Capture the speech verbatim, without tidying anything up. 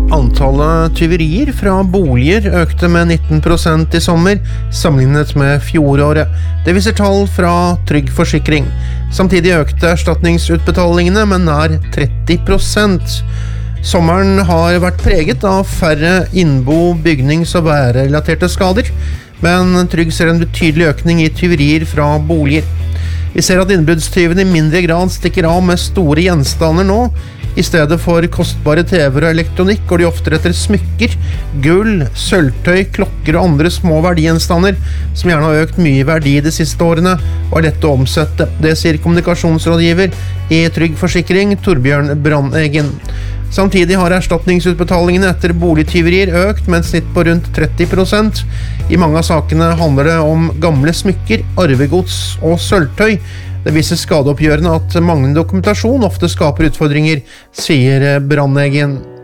Antallet tyverier fra boliger økte med nitten prosent i sommer, sammenlignet med fjoråret. Det viser tall fra Trygg Forsikring. Samtidig økte erstatningsutbetalingene med nær tretti prosent. Sommeren har vært preget av færre innbo-, bygnings- og værrelaterte skader, men Trygg ser en betydelig økning i tyverier fra boliger. Vi ser at innbruddstyvene i mindre grad stikker av med store gjenstander nå. I stedet for kostbare T V-er og elektronikk går de ofte etter smykker, gull, sølvtøy, klokker og andre små verdigjenstander som gjerne har økt mye i verdi de siste årene og er lett å omsette. Det sier kommunikasjonsrådgiver i Trygg Forsikring, Torbjørn Brandeggen. Samtidig har erstatningsutbetalingene etter boligtyverier økt med et snitt på rundt tretti prosent. I mange av sakene handler det om gamle smykker, arvegods og sølvtøy. Det viser skadeoppgjørende at manglende dokumentasjon ofte skaper utfordringer, sier Brandeggen.